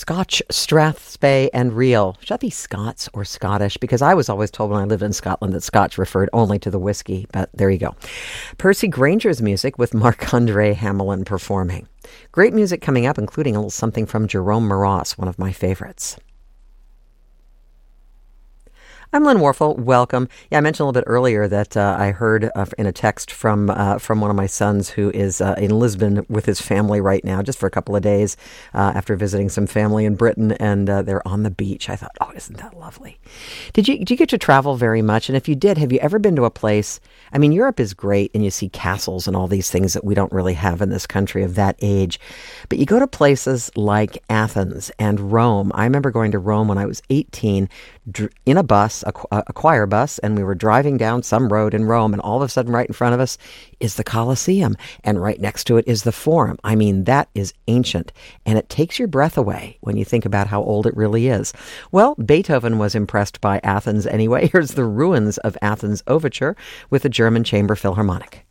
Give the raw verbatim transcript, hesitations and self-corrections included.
Scotch, Strathspey and Reel. Should that be Scots or Scottish? Because I was always told when I lived in Scotland that Scotch referred only to the whiskey, but there you go. Percy Granger's music with Marc-Andre Hamelin performing. Great music coming up, including a little something from Jerome Moross, one of my favorites. I'm Lynn Warfel. Welcome. Yeah, I mentioned a little bit earlier that uh, I heard uh, in a text from uh, from one of my sons who is uh, in Lisbon with his family right now, just for a couple of days uh, after visiting some family in Britain, and uh, they're on the beach. I thought, oh, isn't that lovely? Did you did you get to travel very much? And if you did, have you ever been to a place? I mean, Europe is great, and you see castles and all these things that we don't really have in this country of that age. But you go to places like Athens and Rome. I remember going to Rome when I was eighteen in a bus, a, a choir bus, and we were driving down some road in Rome, and all of a sudden right in front of us is the Colosseum, and right next to it is the Forum. I mean, that is ancient, and it takes your breath away when you think about how old it really is. Well, Beethoven was impressed by Athens anyway. Here's the Ruins of Athens Overture with the German Chamber Philharmonic.